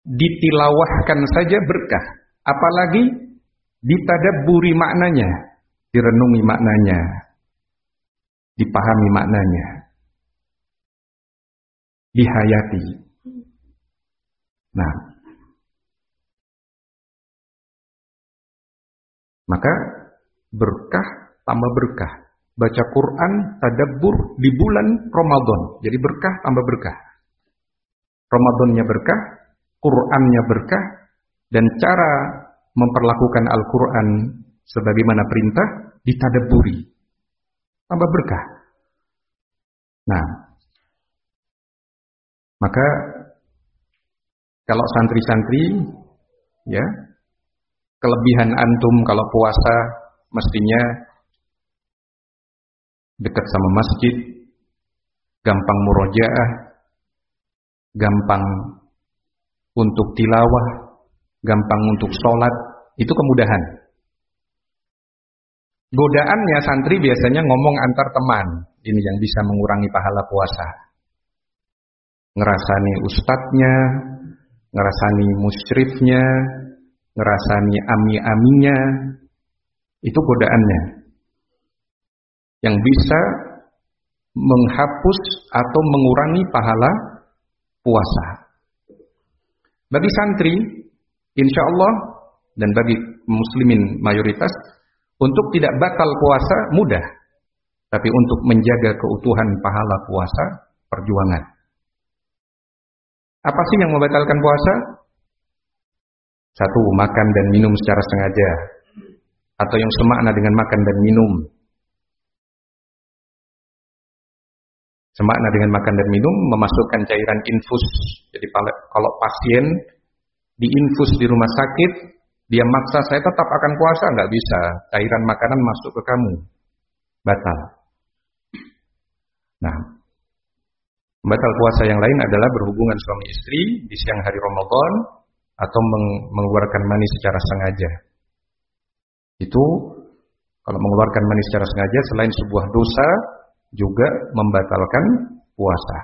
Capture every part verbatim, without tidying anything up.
ditilawahkan saja berkah, apalagi ditadabburi maknanya, direnungi maknanya, dipahami maknanya, dihayati. Nah, maka berkah tambah berkah. Baca Quran, tadabbur di bulan Ramadan. Jadi berkah tambah berkah. Ramadannya berkah, Qurannya berkah, dan cara memperlakukan Al-Quran sebagaimana perintah ditadabburi. Tambah berkah. Nah, maka kalau santri-santri, ya, kelebihan antum kalau puasa mestinya dekat sama masjid, gampang murojaah, gampang untuk tilawah, gampang untuk sholat, itu kemudahan. Godaannya santri biasanya ngomong antar teman, ini yang bisa mengurangi pahala puasa. Ngerasani ustadznya, ngerasani musyrifnya, ngerasani ami-aminya, itu godaannya. Yang bisa menghapus atau mengurangi pahala puasa. Bagi santri, insya Allah, dan bagi muslimin mayoritas, untuk tidak batal puasa mudah. Tapi untuk menjaga keutuhan pahala puasa, perjuangan. Apa sih yang membatalkan puasa? Satu, makan dan minum secara sengaja, atau yang semakna dengan makan dan minum. Semakna dengan makan dan minum, memasukkan cairan infus. Jadi kalau pasien diinfus di rumah sakit, dia maksa saya tetap akan puasa, nggak bisa. Cairan makanan masuk ke kamu, batal. Nah, batal puasa yang lain adalah berhubungan suami istri di siang hari Ramadan atau mengeluarkan mani secara sengaja. Itu kalau mengeluarkan mani secara sengaja selain sebuah dosa, juga membatalkan puasa.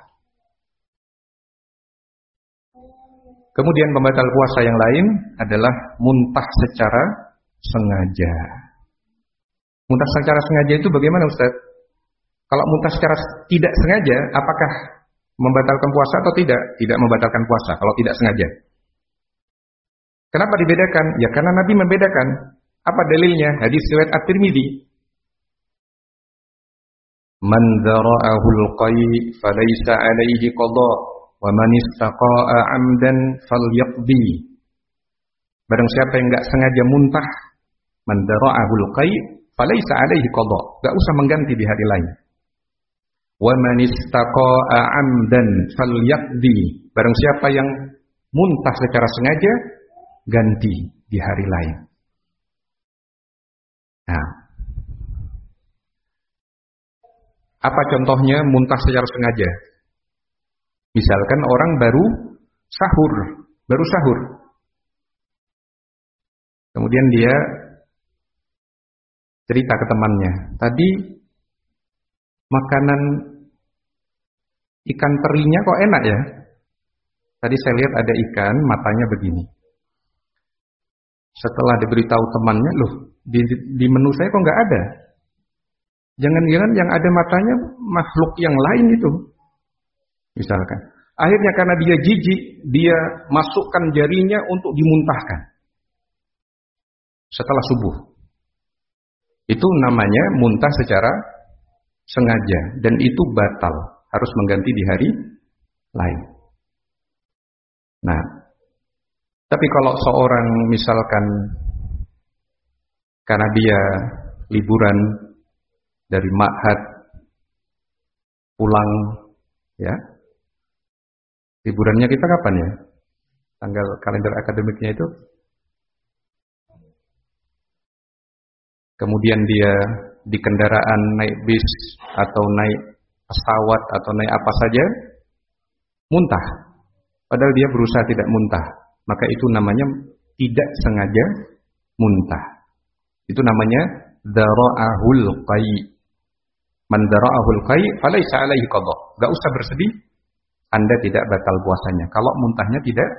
Kemudian pembatal puasa yang lain adalah muntah secara sengaja. Muntah secara sengaja itu bagaimana, Ustaz? Kalau muntah secara tidak sengaja, apakah membatalkan puasa atau tidak? Tidak membatalkan puasa kalau tidak sengaja. Kenapa dibedakan? Ya karena Nabi membedakan. Apa dalilnya? Hadis riwayat At-Tirmidzi. Man dzara'ahul qai' falaysa 'alaihi qada' wa man istaqa'a 'amdan falyaqdi. Barang siapa yang enggak sengaja muntah, man dzara'ahul qai' falaysa 'alaihi qada', enggak usah mengganti di hari lain. Wa man istaqa'a 'amdan falyaqdi. Barang siapa yang muntah secara sengaja, ganti di hari lain. Nah, apa contohnya muntah secara sengaja? Misalkan orang baru sahur, baru sahur. Kemudian dia cerita ke temannya, tadi makanan ikan terinya kok enak ya? Tadi saya lihat ada ikan, matanya begini. Setelah diberitahu temannya, loh di, di menu saya kok nggak ada? Jangan-jangan yang ada matanya makhluk yang lain itu. Misalkan. Akhirnya karena dia jijik, dia masukkan jarinya untuk dimuntahkan. Setelah subuh. Itu namanya muntah secara sengaja. Dan itu batal. Harus mengganti di hari lain. Nah. Tapi kalau seorang misalkan karena dia liburan dari ma'had pulang, ya. Liburannya kita kapan ya? Tanggal kalender akademiknya itu. Kemudian dia di kendaraan naik bis atau naik pesawat atau naik apa saja, muntah. Padahal dia berusaha tidak muntah. Maka itu namanya tidak sengaja muntah. Itu namanya dzara'ahul qai'. Man dzara'ahul qai' falaysa 'alaihi qada'. Enggak usah bersedih, Anda tidak batal puasanya kalau muntahnya tidak